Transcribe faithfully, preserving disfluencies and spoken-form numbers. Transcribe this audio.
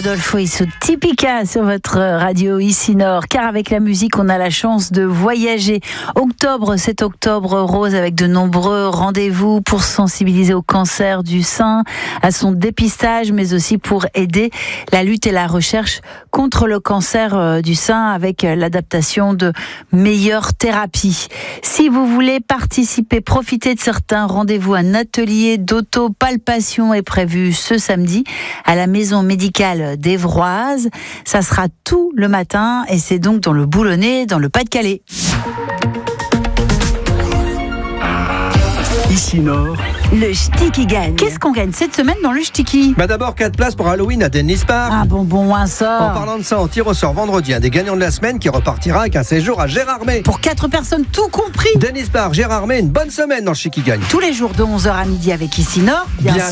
Rodolfo Isso Tipica sur votre radio ici Nord, car avec la musique on a la chance de voyager. Octobre, c'est octobre rose avec de nombreux rendez-vous pour sensibiliser au cancer du sein, à son dépistage, mais aussi pour aider la lutte et la recherche contre le cancer du sein avec l'adaptation de meilleures thérapies. Si vous voulez participer, profiter de certains rendez-vous, un atelier d'auto-palpation est prévu ce samedi à la maison médicale d'Évroise. Ça sera tout le matin et c'est donc dans le Boulonnais, dans le Pas-de-Calais. Ici Nord, le Ch'tiki gagne. Qu'est-ce qu'on gagne cette semaine dans le Ch'tiki? Bah d'abord quatre places pour Halloween à Dennis Park. Un bonbon, un sort. En parlant de ça, on tire au sort vendredi un des gagnants de la semaine qui repartira avec un séjour à Gérardmer. Pour quatre personnes, tout compris. Dennis Park, Gérardmer, une bonne semaine dans le Ch'tiki gagne. Tous les jours de onze heures à midi avec Ici Nord. Bien, Bien